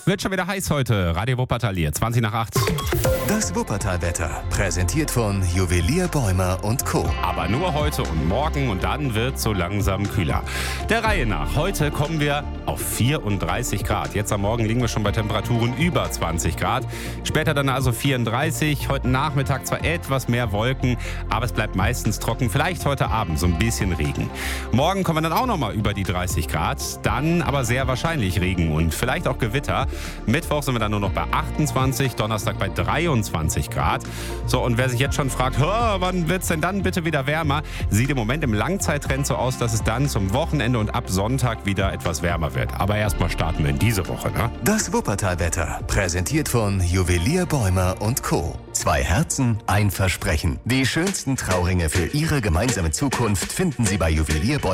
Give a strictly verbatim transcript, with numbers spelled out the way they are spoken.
Wird schon wieder heiß heute. Radio Wuppertal hier, zwanzig nach acht. Das Wuppertal-Wetter, präsentiert von Juwelier Bäumer und Co. Aber nur heute und morgen und dann wird so langsam kühler. Der Reihe nach. Heute kommen wir auf vierunddreißig Grad. Jetzt am Morgen liegen wir schon bei Temperaturen über zwanzig Grad. Später dann also vierunddreißig. Heute Nachmittag zwar etwas mehr Wolken, aber es bleibt meistens trocken. Vielleicht heute Abend so ein bisschen Regen. Morgen kommen wir dann auch nochmal über die dreißig Grad. Dann aber sehr wahrscheinlich Regen und vielleicht auch Gewitter. Mittwoch sind wir dann nur noch bei achtundzwanzig, Donnerstag bei dreiundzwanzig Grad. So, und wer sich jetzt schon fragt, wann wird es denn dann bitte wieder wärmer, sieht im Moment im Langzeittrend so aus, dass es dann zum Wochenende und ab Sonntag wieder etwas wärmer wird. Aber erstmal starten wir in diese Woche, ne? Das Wuppertal-Wetter, präsentiert von Juwelier Bäumer und Co. Zwei Herzen, ein Versprechen. Die schönsten Trauringe für Ihre gemeinsame Zukunft finden Sie bei Juwelier Bäumer.